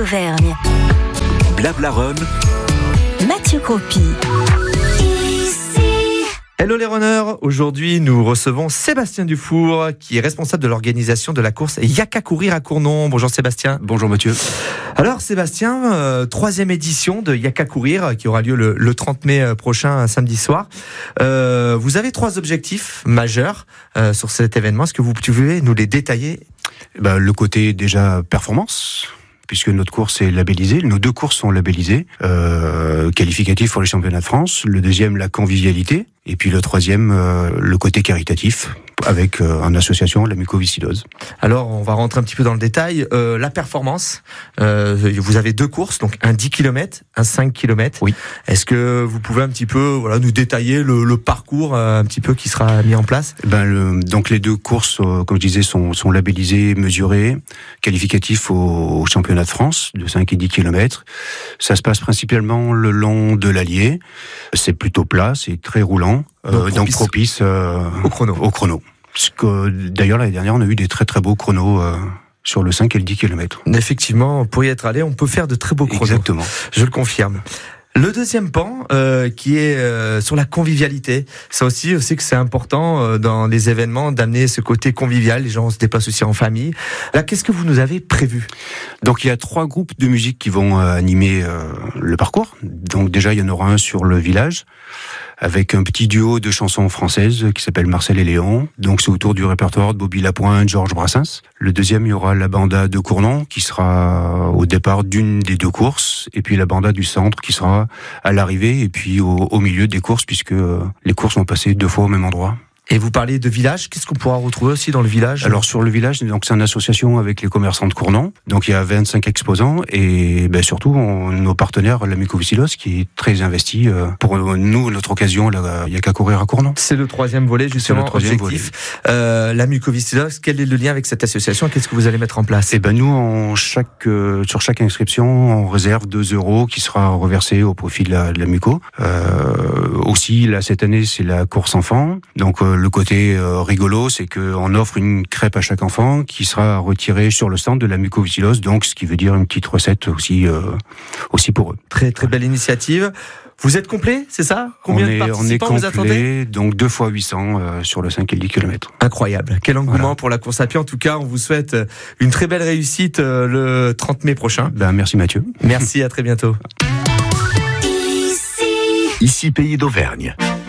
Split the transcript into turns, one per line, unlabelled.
d'Auvergne.
Blabla Run.
Mathieu Croppi.
Hello les runners, aujourd'hui nous recevons Sébastien Dufour qui est responsable de l'organisation de la course Yaka Courir à Cournon. Bonjour Sébastien.
Bonjour Mathieu.
Alors Sébastien, 3e édition de Yaka Courir qui aura lieu le 30 mai prochain, samedi soir. Vous avez 3 objectifs majeurs sur cet événement. Est-ce que vous pouvez nous les détailler ?
Le côté déjà performance, puisque notre course est labellisée. Nos 2 courses sont labellisées, qualificatifs pour les championnats de France. Le 2e, la convivialité. Et puis le 3e, le côté caritatif, avec une association, la mucoviscidose.
Alors, on va rentrer un petit peu dans le détail. La performance, vous avez 2 courses, donc un 10 km, un 5 km.
Oui.
Est-ce que vous pouvez un petit peu nous détailler le parcours un petit peu qui sera mis en place ?
Donc les 2 courses, comme je disais, sont labellisées, mesurées, qualificatifs au championnat de France, de 5 et 10 km. Ça se passe principalement le long de l'Allier. C'est plutôt plat, c'est très roulant. Donc propice au chrono. Parce que, d'ailleurs, l'année dernière, on a eu des très très beaux chronos sur le 5 et le 10 km.
Effectivement, pour y être allé, on peut faire de très beaux chronos.
Exactement.
Je le confirme. Le 2e pan, qui est sur la convivialité. Ça aussi, je sais que c'est important dans les événements d'amener ce côté convivial. Les gens se déplacent aussi en famille. Là, qu'est-ce que vous nous avez prévu ?
Donc, il y a 3 groupes de musique qui vont animer le parcours. Donc, déjà, il y en aura un sur le village, avec un petit duo de chansons françaises qui s'appelle Marcel et Léon. Donc c'est autour du répertoire de Bobby Lapointe, Georges Brassens. Le 2e, il y aura la banda de Cournon qui sera au départ d'une des 2 courses, et puis la banda du centre qui sera à l'arrivée et puis au milieu des courses, puisque les courses vont passer 2 fois au même endroit.
Et vous parlez de village, qu'est-ce qu'on pourra retrouver aussi dans le village ?
Alors sur le village, donc c'est une association avec les commerçants de Cournon. Donc il y a 25 exposants et surtout nos partenaires, la mucoviscidose, qui est très investie pour nous, notre occasion, il y a qu'à courir à Cournon.
C'est le 3e volet justement, objectif. La mucoviscidose, quel est le lien avec cette association ? Qu'est-ce que vous allez mettre en place ?
Nous, sur chaque inscription, on réserve 2 € qui sera reversé au profit de la muco. Aussi, là, cette année, c'est la course enfant. Donc le côté rigolo, c'est qu'on offre une crêpe à chaque enfant qui sera retirée sur le stand de la mucoviscidose, donc ce qui veut dire une petite recette aussi pour eux.
Très très belle initiative. Vous êtes complet, c'est ça ? Combien de participants vous attendez ?
Donc 2 fois 800 sur le 5 et le 10 km.
Incroyable. Quel engouement pour la course à pied. En tout cas, on vous souhaite une très belle réussite le 30 mai prochain.
Merci Mathieu.
Merci, à très bientôt.
Ici Pays d'Auvergne.